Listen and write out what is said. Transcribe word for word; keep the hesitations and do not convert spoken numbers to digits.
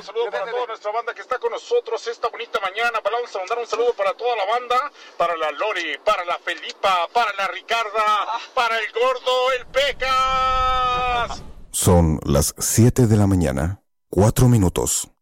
saludo para toda nuestra banda que está con nosotros esta bonita mañana. Vamos a mandar un saludo para toda la banda, para la Lori, para la Felipa, para la Ricarda, para el Gordo, el Pecas. Son las siete de la mañana, cuatro minutos.